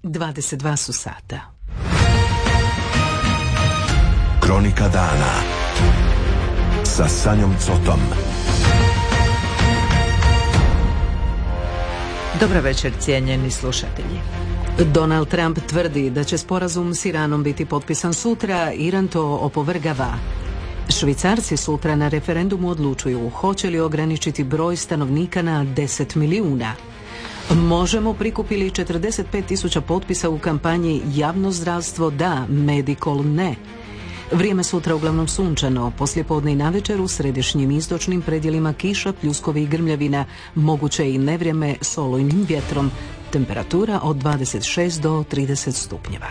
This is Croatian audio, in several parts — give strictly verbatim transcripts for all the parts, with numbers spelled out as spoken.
dvadeset dva su sata. Kronika dana sa Sanjom Cotom. Dobar večer, cijenjeni slušatelji. Donald Trump tvrdi da će sporazum s Iranom biti potpisan sutra, Iran to opovrgava. Švicarci sutra na referendumu odlučuju hoće li ograničiti broj stanovnika na deset milijuna. Možemo prikupili četrdeset pet tisuća potpisa u kampanji Javno zdravstvo da, Medical ne. Vrijeme sutra uglavnom sunčano, poslijepodne i navečer u središnjim i istočnim predjelima kiša, pljuskovi i grmljavina, moguće i nevrijeme s olujnim vjetrom. Temperatura od dvadeset šest do trideset stupnjeva.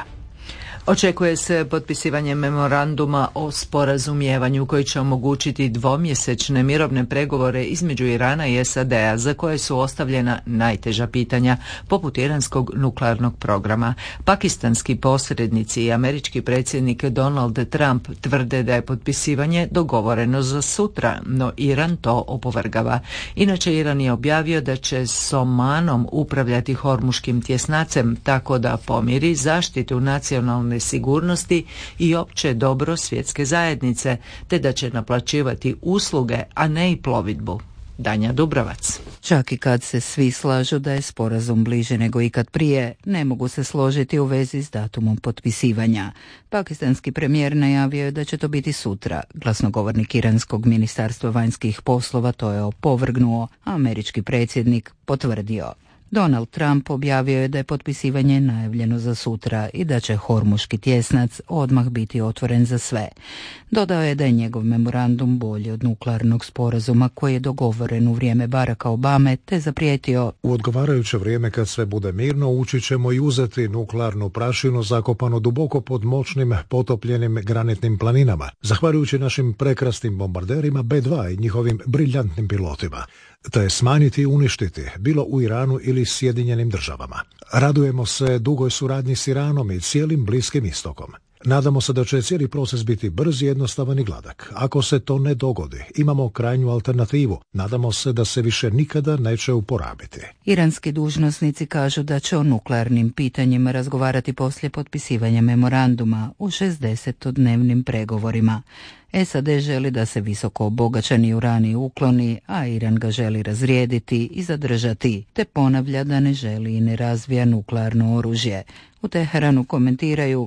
Očekuje se potpisivanje memoranduma o sporazumijevanju koji će omogućiti dvomjesečne mirovne pregovore između Irana i S A D-a za koje su ostavljena najteža pitanja poput iranskog nuklearnog programa. Pakistanski posrednici i američki predsjednik Donald Trump tvrde da je potpisivanje dogovoreno za sutra, no Iran to opovrgava. Inače, Iran je objavio da će s Omanom upravljati Hormuškim tjesnacem tako da pomiri zaštitu nacionalne sigurnosti i opće dobro svjetske zajednice, te da će naplaćivati usluge, a ne i plovidbu. Danja Dubrovac. Čak i kad se svi slažu da je sporazum bliže nego ikad prije, ne mogu se složiti u vezi s datumom potpisivanja. Pakistanski premijer najavio je da će to biti sutra. Glasnogovornik iranskog ministarstva vanjskih poslova to je opovrgnuo, a američki predsjednik potvrdio. Donald Trump objavio je da je potpisivanje najavljeno za sutra i da će Hormuški tjesnac odmah biti otvoren za sve. Dodao je da je njegov memorandum bolji od nuklearnog sporazuma koji je dogovoren u vrijeme Baracka Obame, te zaprijetio: u odgovarajuće vrijeme kad sve bude mirno ući ćemo i uzeti nuklearnu prašinu zakopanu duboko pod moćnim potopljenim granitnim planinama, zahvaljujući našim prekrasnim bombarderima B dva i njihovim briljantnim pilotima, te smanjiti i uništiti, bilo u Iranu ili Sjedinjenim državama. Radujemo se dugoj suradnji s Iranom i cijelim Bliskim istokom. Nadamo se da će cijeli proces biti brz, jednostavan i gladak. Ako se to ne dogodi, imamo krajnju alternativu. Nadamo se da se više nikada neće uporabiti. Iranski dužnosnici kažu da će o nuklearnim pitanjima razgovarati poslije potpisivanja memoranduma u šezdesetodnevnim pregovorima. S A D želi da se visoko obogaćeni urani ukloni, a Iran ga želi razrijediti i zadržati, te ponavlja da ne želi i ne razvija nuklearno oružje. U Teheranu komentiraju: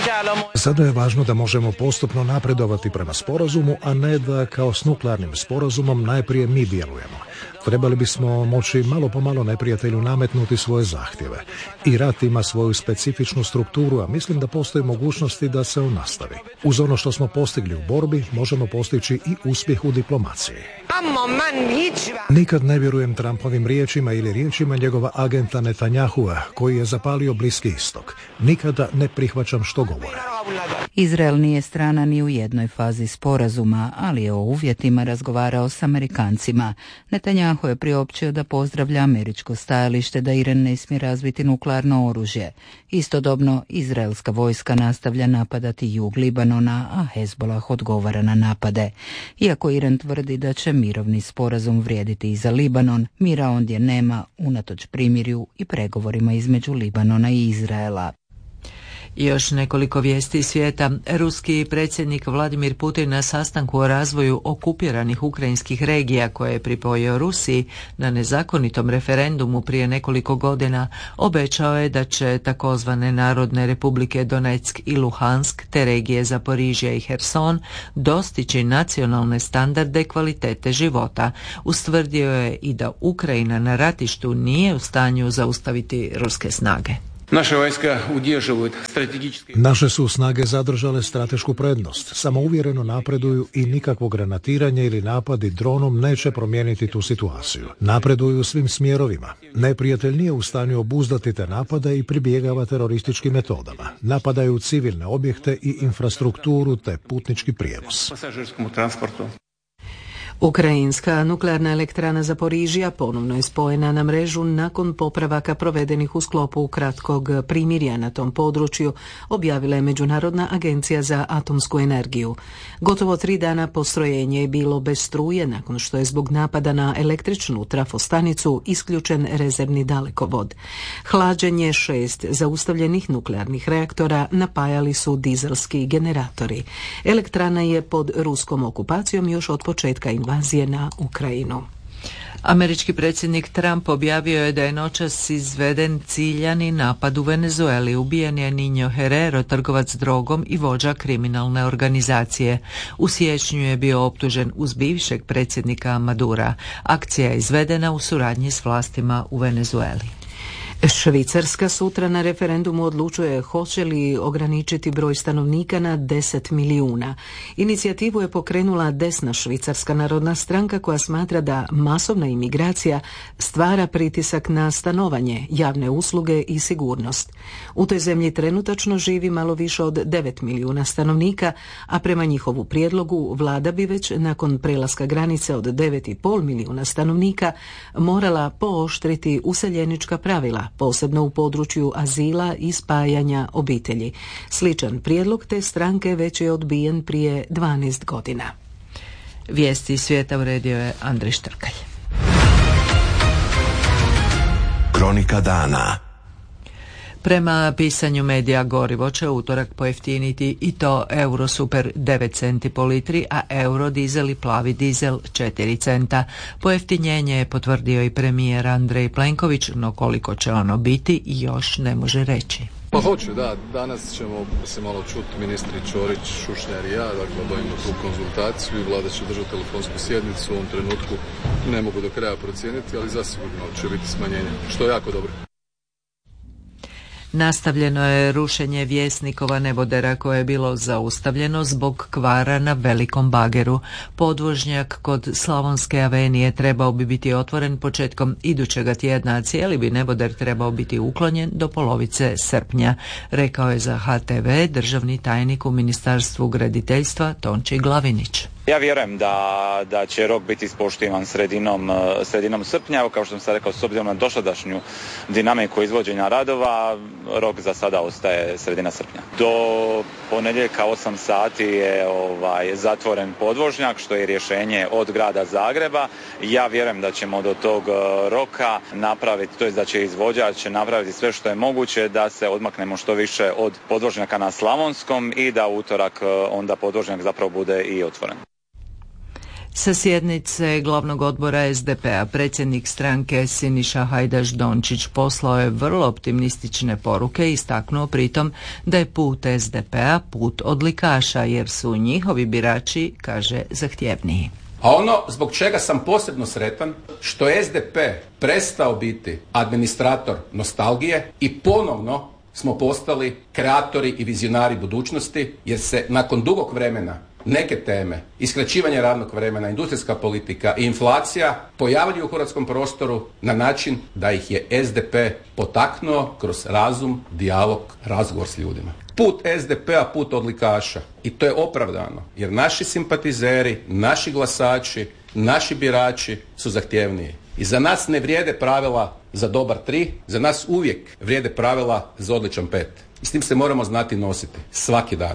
sada je važno da možemo postupno napredovati prema sporazumu, a ne da kao s nuklearnim sporazumom najprije mi djelujemo. Trebali bismo moći malo po malo neprijatelju nametnuti svoje zahtjeve. I rat ima svoju specifičnu strukturu, a mislim da postoji mogućnosti da se on nastavi. Uz ono što smo postigli u borbi, možemo postići i uspjeh u diplomaciji. Nikad ne vjerujem Trumpovim riječima ili riječima njegova agenta Netanyahua, koji je zapalio Bliski istok. Nikada ne prihvaćam što govore. Izrael nije strana ni u jednoj fazi sporazuma, ali je o uvjetima razgovarao s Amerikancima. Netanjahu je priopćio da pozdravlja američko stajalište da Iran ne smije razviti nuklearno oružje. Istodobno, izraelska vojska nastavlja napadati jug Libanona, a Hezbollah odgovara na napade. Iako Iran tvrdi da će mirovni sporazum vrijediti i za Libanon, mira ondje nema, unatoč primirju i pregovorima između Libanona i Izraela. I još nekoliko vijesti iz svijeta. Ruski predsjednik Vladimir Putin na sastanku o razvoju okupiranih ukrajinskih regija koje je pripojio Rusiji na nezakonitom referendumu prije nekoliko godina obećao je da će takozvane Narodne republike Donetsk i Luhansk te regije Zaporižja i Herson dostići nacionalne standarde kvalitete života. Ustvrdio je i da Ukrajina na ratištu nije u stanju zaustaviti ruske snage. Naše su snage zadržale stratešku prednost, samouvjereno napreduju i nikakvo granatiranje ili napadi dronom neće promijeniti tu situaciju. Napreduju u svim smjerovima. Neprijatelj nije u stanju obuzdati te napade i pribjegava terorističkim metodama. Napadaju civilne objekte i infrastrukturu te putnički prijevoz. Ukrajinska nuklearna elektrana Zaporižija ponovno je spojena na mrežu nakon popravaka provedenih u sklopu kratkog primirja na tom području, objavila je Međunarodna agencija za atomsku energiju. Gotovo tri dana postrojenje je bilo bez struje nakon što je zbog napada na električnu trafostanicu isključen rezervni dalekovod. Hlađenje šest zaustavljenih nuklearnih reaktora napajali su dizelski generatori. Elektrana je pod ruskom okupacijom još od početka invazije na Ukrajinu. Američki predsjednik Trump objavio je da je noćas izveden ciljani napad u Venezueli. Ubijen je Niño Herrero, trgovac drogom i vođa kriminalne organizacije. U siječnju je bio optužen uz bivšeg predsjednika Madura. Akcija je izvedena u suradnji s vlastima u Venezueli. Švicarska sutra na referendumu odlučuje hoće li ograničiti broj stanovnika na deset milijuna. Inicijativu je pokrenula desna Švicarska narodna stranka koja smatra da masovna imigracija stvara pritisak na stanovanje, javne usluge i sigurnost. U toj zemlji trenutačno živi malo više od devet milijuna stanovnika, a prema njihovu prijedlogu vlada bi već nakon prelaska granice od devet i pol milijuna stanovnika morala pooštriti useljenička pravila, posebno u području azila i spajanja obitelji. Sličan prijedlog te stranke već je odbijen prije dvanaest godina. Vijesti svijeta uredio je Andrej Štrkalj. Kronika dana. Prema pisanju medija gorivo će utorak pojeftiniti i to Eurosuper devet centi po litri, a Eurodizel i plavi dizel četiri centa. Pojeftinjenje je potvrdio i premijer Andrej Plenković, no koliko će ono biti još ne može reći. Pa hoće, da. Danas ćemo se malo čuti ministri Ćorić, Šušnjar i ja, dakle obavimo tu konzultaciju i vlada će držati telefonsku sjednicu. U ovom trenutku ne mogu do kraja procijeniti, ali zasigurno će biti smanjenje, što je jako dobro. Nastavljeno je rušenje Vjesnikova nebodera koje je bilo zaustavljeno zbog kvara na velikom bageru. Podvožnjak kod Slavonske avenije trebao bi biti otvoren početkom idućega tjedna, a cijeli bi neboder trebao biti uklonjen do polovice srpnja, rekao je za H T V državni tajnik u Ministarstvu graditeljstva Tonči Glavinić. Ja vjerujem da, da će rok biti ispoštivan sredinom, sredinom srpnja. Evo, kao što sam sad rekao, s obzirom na dosadašnju dinamiku izvođenja radova, rok za sada ostaje sredina srpnja. Do ponedjeljka osam sati je ovaj, zatvoren podvožnjak, što je rješenje od grada Zagreba. Ja vjerujem da ćemo do tog roka napraviti, to jest da će izvođač napraviti sve što je moguće da se odmaknemo što više od podvožnjaka na Slavonskom i da utorak onda podvožnjak zapravo bude i otvoren. Sa sjednice glavnog odbora S D P-a predsjednik stranke Siniša Hajdaš Dončić poslao je vrlo optimistične poruke i istaknuo pritom da je put S D P-a put odlikaša jer su njihovi birači, kaže, zahtjevniji. A ono zbog čega sam posebno sretan, što je S D P prestao biti administrator nostalgije i ponovno smo postali kreatori i vizionari budućnosti, jer se nakon dugog vremena neke teme, iskraćivanje radnog vremena, industrijska politika i inflacija pojavljuju u hrvatskom prostoru na način da ih je S D P potaknuo kroz razum, dijalog, razgovor s ljudima. Put S D P-a, put odlikaša. I to je opravdano, jer naši simpatizeri, naši glasači, naši birači su zahtjevniji. I za nas ne vrijede pravila za dobar tri, za nas uvijek vrijede pravila za odličan pet. I s tim se moramo znati nositi svaki dan.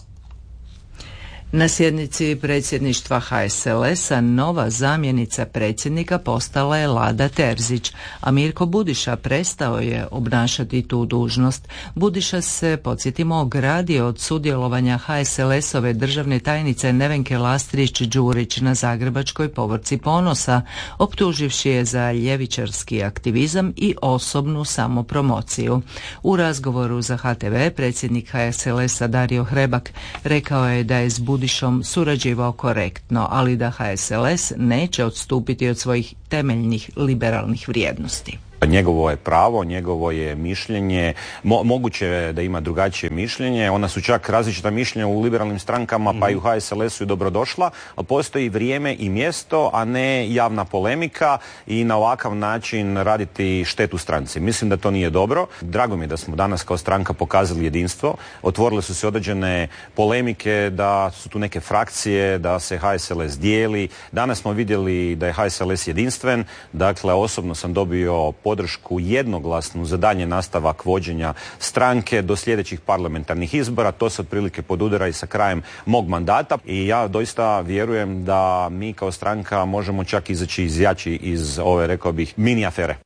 Na sjednici predsjedništva H S L S-a nova zamjenica predsjednika postala je Lada Terzić, a Mirko Budiša prestao je obnašati tu dužnost. Budiša se, podsjetimo, ogradio od sudjelovanja H S L S-ove državne tajnice Nevenke Lastrić-Đurić na zagrebačkoj povorci Ponosa, optuživši je za ljevičarski aktivizam i osobnu samopromociju. U razgovoru za H T V predsjednik H S L S-a Dario Hrebak rekao je da je s Budišom surađivao korektno, ali da H S L S neće odstupiti od svojih temeljnih liberalnih vrijednosti. Njegovo je pravo, njegovo je mišljenje, mo- moguće je da ima drugačije mišljenje, ona su čak različita mišljenja u liberalnim strankama, pa i u H S L S-u i dobrodošla, ali postoji vrijeme i mjesto, a ne javna polemika i na ovakav način raditi štetu stranci. Mislim da to nije dobro. Drago mi je da smo danas kao stranka pokazali jedinstvo, otvorile su se određene polemike, da su tu neke frakcije, da se H S L S dijeli. Danas smo vidjeli da je H S L S jedinstven, dakle osobno sam dobio podršku jednoglasnu za dalje nastavak vođenja stranke do sljedećih parlamentarnih izbora. To se otprilike podudara i sa krajem mog mandata i ja doista vjerujem da mi kao stranka možemo čak izaći izjači iz ove, rekao bih, mini afere.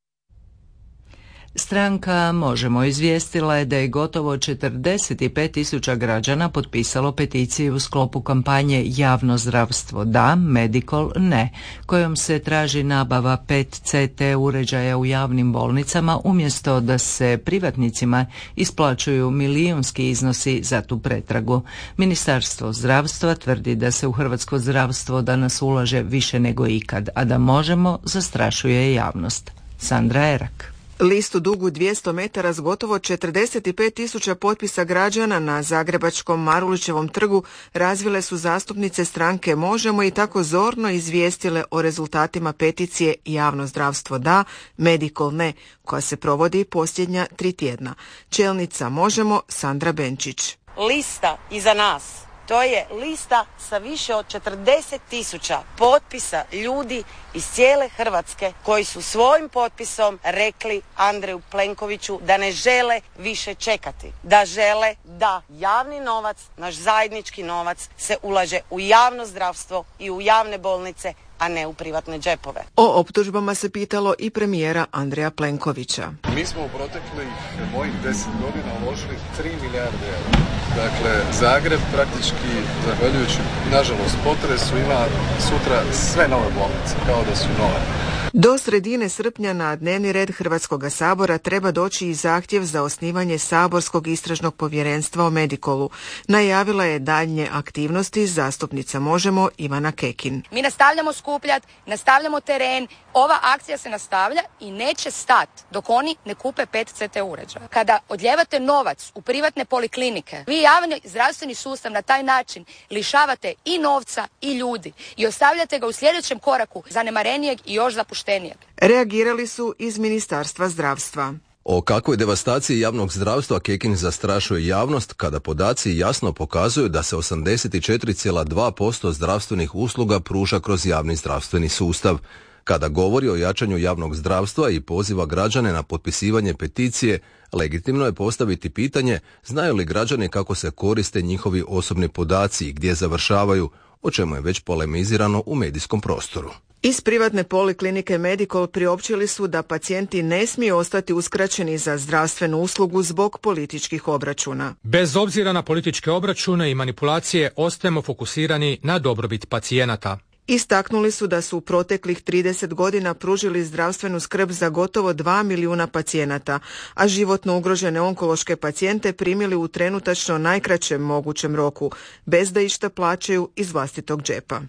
Stranka Možemo izvijestila je da je gotovo četrdeset pet tisuća građana potpisalo peticiju u sklopu kampanje Javno zdravstvo da, Medical ne, kojom se traži nabava pet C T uređaja u javnim bolnicama umjesto da se privatnicima isplaćuju milijunski iznosi za tu pretragu. Ministarstvo zdravstva tvrdi da se u hrvatsko zdravstvo danas ulaže više nego ikad, a da Možemo zastrašuje javnost. Sandra Erak. Listu dugu dvjesto metara s gotovo četrdeset pet tisuća potpisa građana na zagrebačkom Marulićevom trgu razvile su zastupnice stranke Možemo i tako zorno izvijestile o rezultatima peticije Javno zdravstvo da, Medical ne, koja se provodi posljednja tri tjedna. Čelnica Možemo Sandra Benčić. Lista iza nas. To je lista sa više od četrdeset tisuća potpisa ljudi iz cijele Hrvatske koji su svojim potpisom rekli Andreju Plenkoviću da ne žele više čekati. Da žele da javni novac, naš zajednički novac, se ulaže u javno zdravstvo i u javne bolnice, a ne u privatne džepove. O optužbama se pitalo i premijera Andreja Plenkovića. Mi smo u proteklih mojih deset godina uložili tri milijarde eura. Dakle, Zagreb praktički, zahvaljujući, nažalost, potresu, ima sutra sve nove bolnice, kao da su nove. Do sredine srpnja na dnevni red Hrvatskoga sabora treba doći i zahtjev za osnivanje saborskog istražnog povjerenstva o Medicolu. Najavila je daljnje aktivnosti zastupnica Možemo Ivana Kekin. Mi nastavljamo skupljati, nastavljamo teren, ova akcija se nastavlja i neće stati dok oni ne kupe pet C T uređaja. Kada odljevate novac u privatne poliklinike, vi javni zdravstveni sustav na taj način lišavate i novca i ljudi i ostavljate ga u sljedećem koraku zanemarenijeg i još zapuštenijeg. Reagirali su iz Ministarstva zdravstva. O kakvoj devastaciji javnog zdravstva Kekin zastrašuje javnost kada podaci jasno pokazuju da se osamdeset četiri zarez dva posto zdravstvenih usluga pruža kroz javni zdravstveni sustav. Kada govori o jačanju javnog zdravstva i poziva građane na potpisivanje peticije, legitimno je postaviti pitanje znaju li građani kako se koriste njihovi osobni podaci i gdje završavaju, o čemu je već polemizirano u medijskom prostoru. Iz privatne poliklinike Medical priopćili su da pacijenti ne smiju ostati uskraćeni za zdravstvenu uslugu zbog političkih obračuna. Bez obzira na političke obračune i manipulacije ostajemo fokusirani na dobrobit pacijenata. Istaknuli su da su u proteklih trideset godina pružili zdravstvenu skrb za gotovo dva milijuna pacijenata, a životno ugrožene onkološke pacijente primili u trenutačno najkraćem mogućem roku, bez da išta plaćaju iz vlastitog džepa.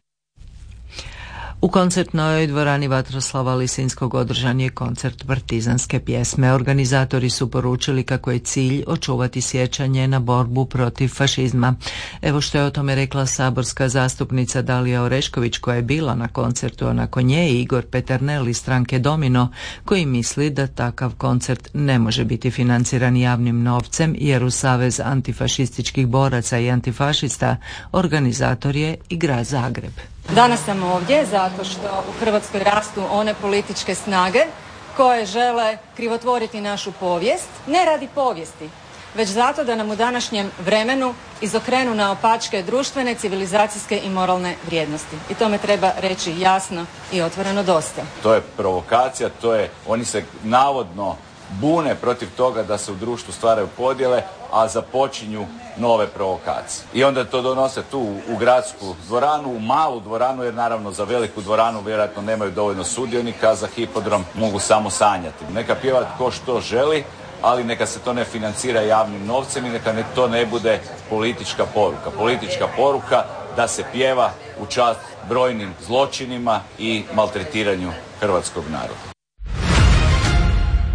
U koncertnoj dvorani Vatroslava Lisinskog održan je koncert partizanske pjesme. Organizatori su poručili kako je cilj očuvati sjećanje na borbu protiv fašizma. Evo što je o tome rekla saborska zastupnica Dalija Orešković koja je bila na koncertu, a nakon nje i Igor Peternel iz stranke Domino koji misli da takav koncert ne može biti financiran javnim novcem jer u Savez antifašističkih boraca i antifašista organizator je i grad Zagreb. Danas sam ovdje zato što u Hrvatskoj rastu one političke snage koje žele krivotvoriti našu povijest, ne radi povijesti, već zato da nam u današnjem vremenu izokrenu naopačke društvene, civilizacijske i moralne vrijednosti. I tome treba reći jasno i otvoreno dosta. To je provokacija, to je, oni se navodno bune protiv toga da se u društvu stvaraju podjele, a započinju nove provokacije. I onda to donose tu u gradsku dvoranu, u malu dvoranu, jer naravno za veliku dvoranu vjerojatno nemaju dovoljno sudionika, za hipodrom mogu samo sanjati. Neka pjeva tko što želi, ali neka se to ne financira javnim novcem i neka ne, to ne bude politička poruka. Politička poruka da se pjeva u čast brojnim zločinima i maltretiranju hrvatskog naroda.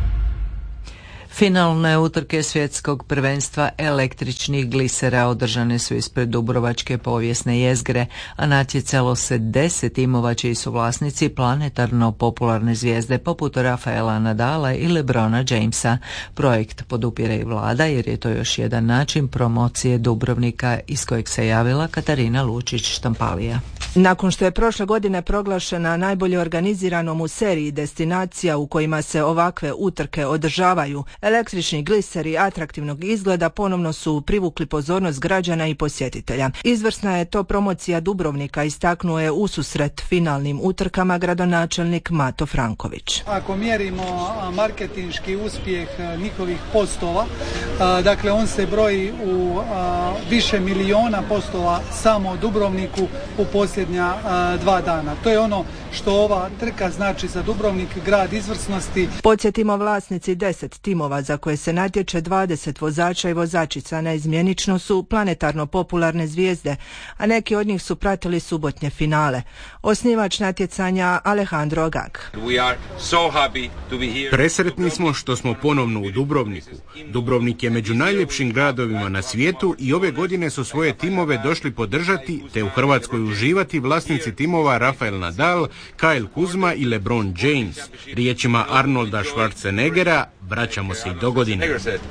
Finalne utrke svjetskog prvenstva električnih glisera održane su ispred Dubrovačke povijesne jezgre, a natjecalo se deset timova čiji su vlasnici planetarno popularne zvijezde poput Rafaela Nadala i LeBrona Jamesa. Projekt podupire i vlada jer je to još jedan način promocije Dubrovnika iz kojeg se javila Katarina Lučić-Štampalija. Nakon što je prošle godine proglašena najbolje organiziranom u seriji destinacija u kojima se ovakve utrke održavaju, električni gliseri atraktivnog izgleda ponovno su privukli pozornost građana i posjetitelja. Izvrsna je to promocija Dubrovnika, istaknuo je ususret finalnim utrkama gradonačelnik Mato Franković. Ako mjerimo marketinški uspjeh njihovih postova, dakle on se broji u više miliona postova samo u Dubrovniku u posljednja dva dana. To je ono što ova trka znači za Dubrovnik, grad izvrsnosti. Podsjetimo, vlasnici deset timova za koje se natječe dvadeset vozača i vozačica neizmjenično su planetarno popularne zvijezde, a neki od njih su pratili subotnje finale. Osnivač natjecanja Alejandro Agag. So presretni smo što smo ponovno u Dubrovniku. Dubrovnik je među najljepšim gradovima na svijetu i ove godine su svoje timove došli podržati te u Hrvatskoj uživati vlasnici timova Rafael Nadal, Kyle Kuzma i LeBron James. Riječima Arnolda Schwarzeneggera, vraćamo se i do godine.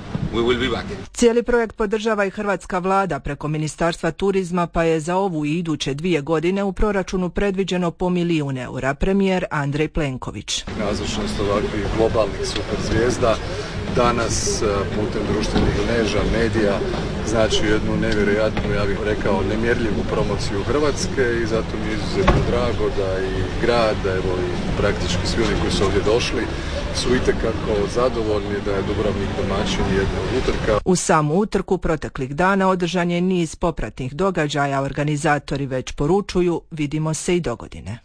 Cijeli projekt podržava i hrvatska vlada preko Ministarstva turizma, pa je za ovu i iduće dvije godine u proračunu predviđeno po milijun eura. Premijer Andrej Plenković. Nazočnost ovakvih globalnih superzvijezda danas putem društvenih mreža, medija, znači jednu nevjerojatnu, ja bih rekao, nemjerljivu promociju Hrvatske i zato mi je izuzetno drago da i grad, da evo i praktički svi oni koji su ovdje došli su itekako zadovoljni da je Dubrovnik domaćin jednog utrka. U samu utrku proteklih dana održan je niz popratnih događaja, organizatori već poručuju, vidimo se i dogodine.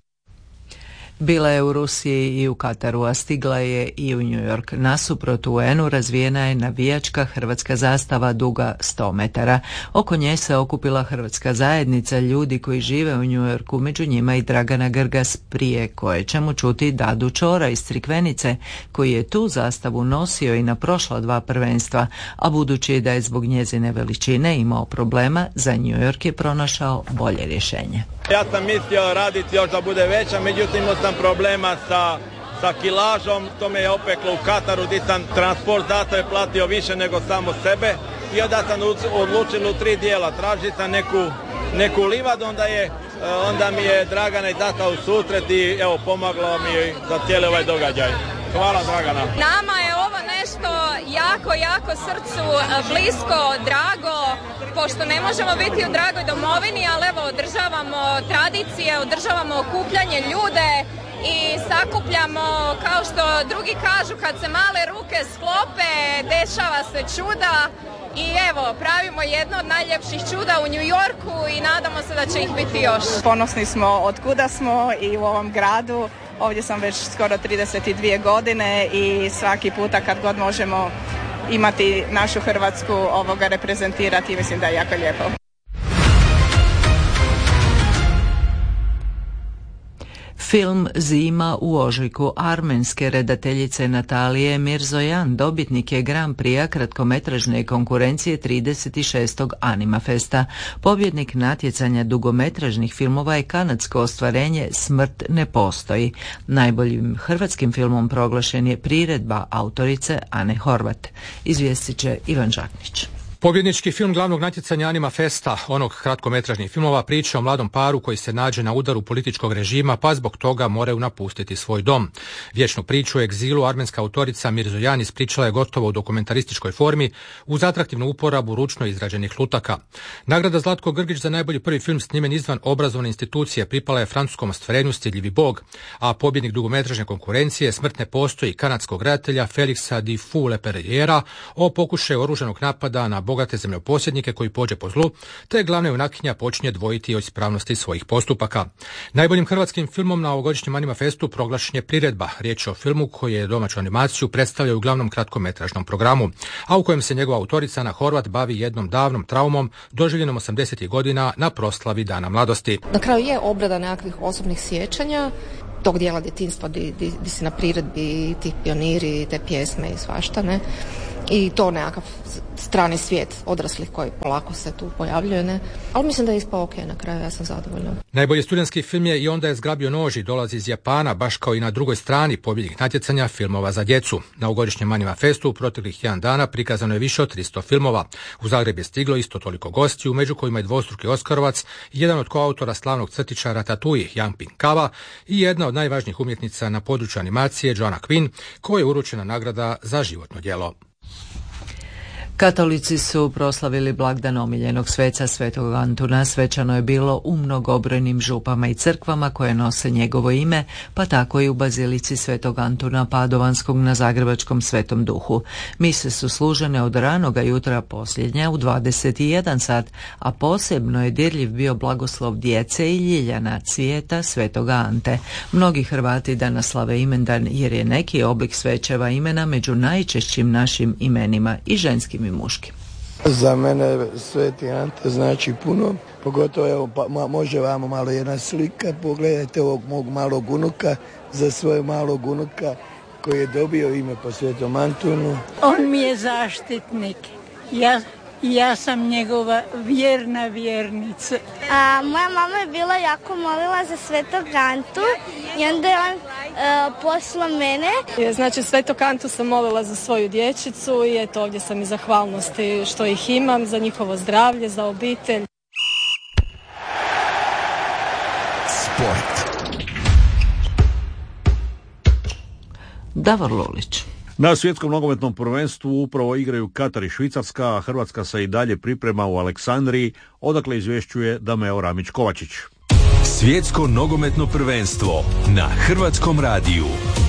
Bila je u Rusiji i u Kataru, a stigla je i u New York. Nasuprot U N U razvijena je navijačka hrvatska zastava duga sto metara. Oko nje se okupila hrvatska zajednica ljudi koji žive u New Yorku, među njima i Dragana Grgas, prije koje ćemo čuti Dadu Čora iz Crikvenice, koji je tu zastavu nosio i na prošla dva prvenstva, a budući da je zbog njezine veličine imao problema, za New York je pronašao bolje rješenje. Ja sam mislio raditi još da bude veća, međutim imao sam problema sa, sa kilažom, to me je opeklo u Kataru, gdje sam transport zato je platio više nego samo sebe i onda sam odlučio u tri dijela, tražiti sam neku, neku livadu, onda, je, onda mi je Dragana i data u susret i evo pomoglo mi za cijeli ovaj događaj. Hvala Dragana. Nama je ovo nešto jako, jako srcu blisko, drago, pošto ne možemo biti u dragoj domovini, ali evo održavamo tradicije, održavamo okupljanje ljude i sakupljamo, kao što drugi kažu, kad se male ruke sklope, dešava se čuda. I evo, pravimo jedno od najljepših čuda u New Yorku i nadamo se da će ih biti još. Ponosni smo od kuda smo i u ovom gradu. Ovdje sam već skoro trideset dvije godine i svaki puta kad god možemo imati našu Hrvatsku ovoga reprezentirati, mislim da je jako lijepo. Film Zima u ožujku armenske redateljice Natalije Mirzojan dobitnik je Grand Prix kratkometražne konkurencije trideset šestog Anima Festa. Pobjednik natjecanja dugometražnih filmova je kanadsko ostvarenje Smrt ne postoji. Najboljim hrvatskim filmom proglašen je Priredba autorice Ane Horvat. Izvijestit će Ivan Žaknić. Pobjednički film glavnog natjecanja Anima Festa, onog kratkometražnih filmova, priča o mladom paru koji se nađe na udaru političkog režima pa zbog toga moraju napustiti svoj dom. Vječnu priču o egzilu armenska autorica Mirzojan ispričala je gotovo u dokumentarističkoj formi uz atraktivnu uporabu ručno izrađenih lutaka. Nagrada Zlatko Grgić za najbolji prvi film snimen izvan obrazovne institucije pripala je francuskom ostvarenju Stidljivi Bog, a pobjednik dugometražne konkurencije Smrt ne postoji kanadskog redatelja Felixa Di Fouleperriera o pokušaju oružanog napada na bogate zemljoposjednike koji pođe po zlu, te glavna junakinja počinje dvojiti o ispravnosti svojih postupaka. Najboljim hrvatskim filmom na ovogodišnjem Anima Festu proglašen je Priredba. Riječ je o filmu koji je domaću animaciju predstavlja u glavnom kratkometražnom programu, a u kojem se njegova autorica Ana Horvat bavi jednom davnom traumom doživljenom osamdesetih godina na proslavi Dana mladosti. Na kraju je obrada nekakvih osobnih sjećanja tog dijela djetinjstva gdje si na priredbi ti pioniri, te pjesme i svašta, ne? i to nekakav strani svijet odraslih koji polako se tu pojavljuje, ne? Ali mislim da je ispao ok na kraju, ja sam zadovoljna. Najbolji studentski film je I onda je zgrabio nož i dolazi iz Japana, baš kao i na drugoj strani pobjednih natjecanja filmova za djecu. Na ovogodišnjem Anima Festu u proteklih jedan dana prikazano je više od tristo filmova. U Zagreb je stiglo isto toliko gostiju, među kojima je dvostruki Oskarovac, jedan od koautora slavnog crtičara Ratatouille, Yang Ping Kava, i jedna od najvažnijih umjetnica na području animacije, Joanna Quinn, kojoj je uručena nagrada za životno djelo. Katolici su proslavili blagdan omiljenog sveca Svetog Antuna. Svečano je bilo u mnogobrojnim župama i crkvama koje nose njegovo ime, pa tako i u bazilici Svetog Antuna Padovanskog na zagrebačkom Svetom Duhu. Mise su služene od ranoga jutra posljednja u dvadeset jedan sat, a posebno je dirljiv bio blagoslov djece i ljiljana cvijeta Svetoga Ante. Mnogi Hrvati danas slave imendan jer je neki oblik svećeva imena među najčešćim našim imenima i ženskim i muškim. Za mene Sveti Ante znači puno, pogotovo evo, pa, može vamo malo jedna slika, pogledajte ovog mog malog unuka, za svojeg malog unuka koji je dobio ime po Svetom Antunu. On mi je zaštitnik, ja, ja sam njegova vjerna vjernica. A, moja mama je bila jako molila za Svetog Antu i onda je on uh, poslao mene. Znači Svetog Antu sam molila za svoju dječicu i eto ovdje sam i zahvalnosti što ih imam, za njihovo zdravlje, za obitelj. Sport. Davor Lulić. Na svjetskom nogometnom prvenstvu upravo igraju Katar i Švicarska, a Hrvatska se i dalje priprema u Aleksandriji, odakle izvješćuje Dameo Ramić-Kovačić. Svjetsko nogometno prvenstvo na Hrvatskom radiju.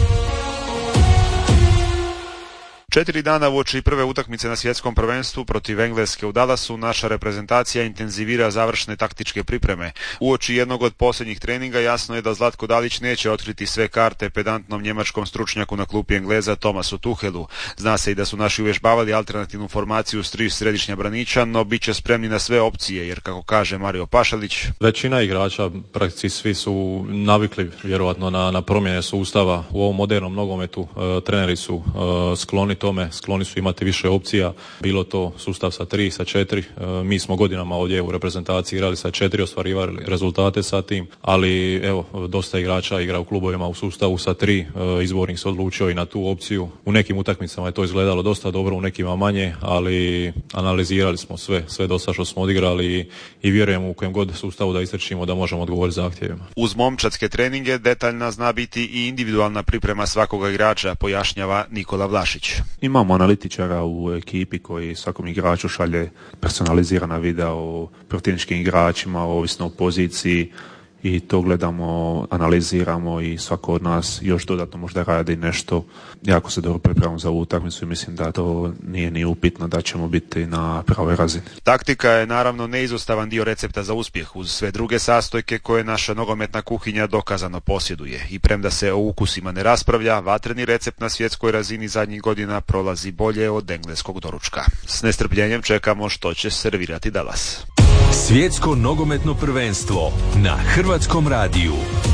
Četiri dana uoči prve utakmice na svjetskom prvenstvu protiv Engleske u Dallasu, naša reprezentacija intenzivira završne taktičke pripreme. Uoči jednog od posljednjih treninga jasno je da Zlatko Dalić neće otkriti sve karte pedantnom njemačkom stručnjaku na klupi Engleza Thomasu Tuchelu. Zna se i da su naši uvježbavali alternativnu formaciju s tri središnja braniča, no bit će spremni na sve opcije, jer kako kaže Mario Pašalić, većina igrača, praktički svi su navikli vjerojatno na, na promjene sustava. U ovom modernom nogometu e, treneri su e, skloni tome, skloni su imati više opcija, bilo to sustav sa tri, sa četiri, e, mi smo godinama ovdje u reprezentaciji igrali sa četiri, ostvarivali rezultate sa tim, ali evo, dosta igrača igra u klubovima u sustavu sa tri, e, izbornik se odlučio i na tu opciju. U nekim utakmicama je to izgledalo dosta dobro, u nekima manje, ali analizirali smo sve, sve dosta što smo odigrali i, i vjerujemo u kojem god sustavu da istrčimo da možemo odgovoriti zahtjevima. Uz momčadske treninge detaljna zna biti i individualna priprema svakoga igrača, pojašnjava Nikola Vlašić. Imamo analitičara u ekipi koji svakom igraču šalje personalizirana videa o protivničkim igračima, ovisno o poziciji, i to gledamo, analiziramo i svako od nas još dodatno možda radi nešto. Jako se dobro pripremamo za ovu utakmicu i mislim da to nije ni upitno da ćemo biti na pravoj razini. Taktika je naravno neizostavan dio recepta za uspjeh uz sve druge sastojke koje naša nogometna kuhinja dokazano posjeduje. I premda se o ukusima ne raspravlja, vatreni recept na svjetskoj razini zadnjih godina prolazi bolje od engleskog doručka. S nestrpljenjem čekamo što će servirati Dallas. Svjetsko nogometno prvenstvo na Hrvatskom radiju.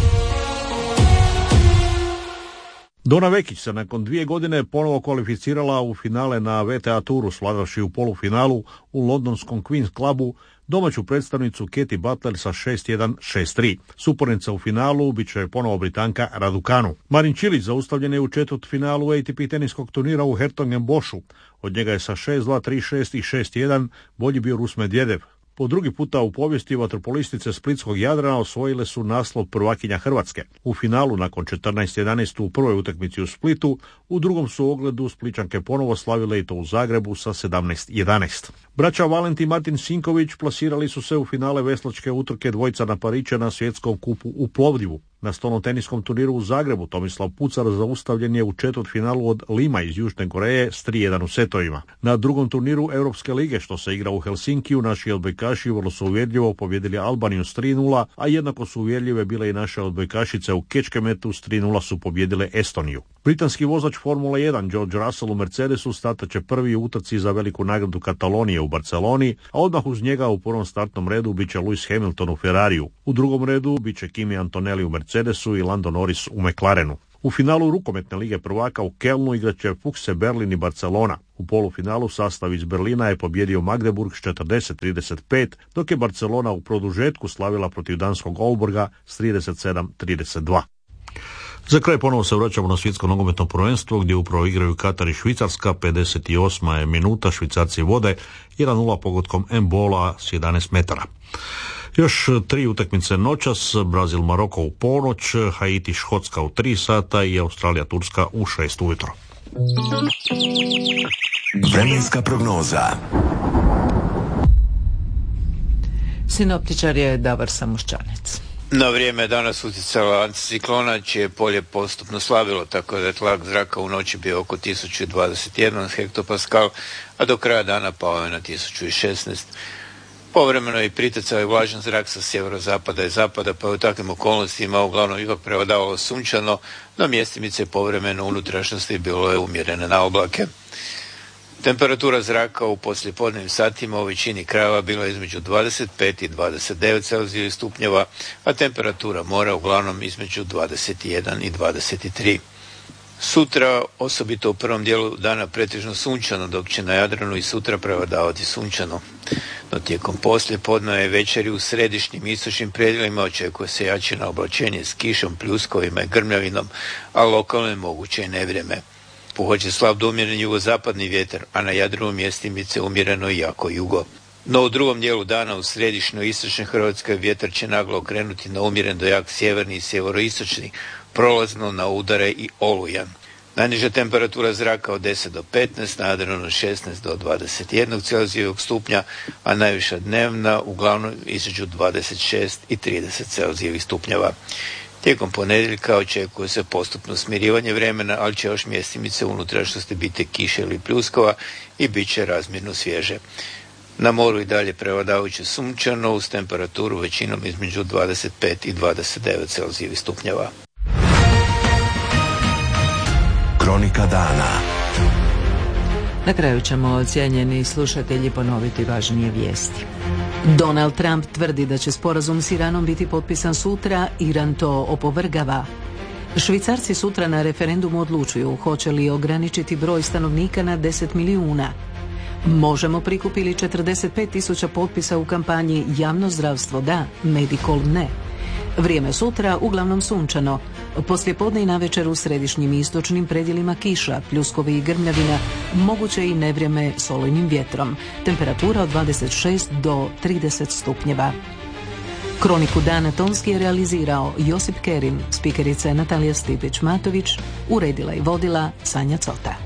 Dona Vekić se nakon dvije godine ponovo kvalificirala u finale na V T A Touru, svladavši u polufinalu u londonskom Queen's Clubu domaću predstavnicu Katie Butler sa šest jedan šest tri. Supornica u finalu bit će ponovo Britanka Raducanu. Marin Čilić zaustavljen je u četvrtfinalu A T P teniskog turnira u Hertogenboschu. Od njega je sa šest dva, tri šest i šest jedan bolji bio Rus Medvedev. Po drugi puta u povijesti vaterpolistice Splitskog Jadrana osvojile su naslov prvakinja Hrvatske. U finalu nakon četrnaest jedanaest u prvoj utakmici u Splitu, u drugom su ogledu Spličanke ponovo slavile i to u Zagrebu sa sedamnaest jedanaest. Braća Valentin i Martin Sinković plasirali su se u finale veslačke utrke dvojca na Parića na svjetskom kupu u Plovdivu. Na stolnoteniskom turniru u Zagrebu Tomislav Pucar zaustavljen je u četvrtfinalu od Lima iz Južne Koreje s tri jedan u setovima. Na drugom turniru Europske lige što se igra u Helsinkiju naši odbojkaši vrlo su uvjerljivo pobjedili Albaniju s tri nula, a jednako su uvjerljive bile i naše odbojkašice u Kečkemetu s tri nula su pobjedile Estoniju. Britanski vozač Formule jedan George Russell u Mercedesu startat će prvi u utrci za veliku nagradu Katalonije u Barceloni, a odmah uz njega u prvom startnom redu bit će Lewis Hamilton u Ferrariju. U drugom redu bit će Kimi Antonelli u Mercedesu i Lando Norris u McLarenu. U finalu rukometne lige prvaka u Kelnu igraće Fuchse Berlin i Barcelona. U polufinalu sastav iz Berlina je pobjedio Magdeburg s četrdeset trideset pet, dok je Barcelona u produžetku slavila protiv danskog Aalborga s trideset sedam trideset dva. Za kraj ponovo se vraćamo na svjetsko nogometno prvenstvo gdje upravo igraju Katar i Švicarska. pedeset osma je minuta, Švicarci vode jedan nula pogodkom Embola s jedanaest metara. Još tri utakmice noćas, Brazil Maroko u ponoć, Haiti Škotska u tri sata i Australija Turska u šest ujutro. Vremenska prognoza. Sinoptičar je Davor Samuščanec. Na vrijeme je danas utjecala anticiklona, čije polje postupno slabilo, tako da je tlak zraka u noći bio oko tisuću dvadeset jedan hektopaskal, a do kraja dana pao je na tisuću šesnaest. Povremeno je pritecao i vlažan zrak sa sjeverozapada i zapada, pa je u takvim okolnostima uglavnom ipak prevladavalo sunčano, no mjestimice povremeno u unutrašnjosti bilo je umjerene na oblake. Temperatura zraka u poslijepodnevnim satima u većini krajeva bila između dvadeset pet i dvadeset devet Celzijevih stupnjeva, a temperatura mora uglavnom između dvadeset jedan i dvadeset tri. Sutra, osobito u prvom dijelu dana, pretežno sunčano, dok će na Jadranu i sutra prevladavati sunčano. No tijekom poslijepodneva i večeri u središnjim i istočnim predjelima očekuje se jačino oblačenje s kišom, pljuskovima i grmljavinom, a lokalno je moguće i nevrijeme. Puhat slab do umjeren jugozapadni vjetar, a na Jadranu mjestimice umjereno i jako jugo. No u drugom dijelu dana u središnjoj i istočnoj Hrvatskoj vjetar će naglo okrenuti na umjeren do jak sjeverni i sjeveroistočni, prolazno na udare i olujan. Najniža temperatura zraka od deset do petnaest, na Jadranu šesnaest do dvadeset jedan Celzijevog stupnja, a najviša dnevna uglavnom između dvadeset šest i trideset Celzijevih stupnjeva. Tijekom ponedjeljka očekuje se postupno smirivanje vremena, ali će još mjestimice u unutrašnjosti biti kiše ili pljuskova i bit će razmjerno svježe. Na moru i dalje prevladavajuće sunčano uz temperaturu većinom između dvadeset pet i dvadeset devet Celzijevih stupnjeva. Kronika dana. Na kraju ćemo, cijenjeni slušatelji, ponoviti važnije vijesti. Donald Trump tvrdi da će sporazum s Iranom biti potpisan sutra, Iran to opovrgava. Švicarci sutra na referendumu odlučuju hoće li ograničiti broj stanovnika na deset milijuna. Možemo prikupili četrdeset pet tisuća potpisa u kampanji Javno zdravstvo da, Medical ne. Vrijeme sutra uglavnom sunčano. Poslijepodne i navečer u središnjim i istočnim predjelima kiša, pljuskovi i grmljavina, moguće i nevrijeme s olujnim vjetrom. Temperatura od dvadeset šest do trideset stupnjeva. Kroniku dana tonski je realizirao Josip Kerin, spikerica je Natalija Stipić-Matović, uredila i vodila Sanja Cota.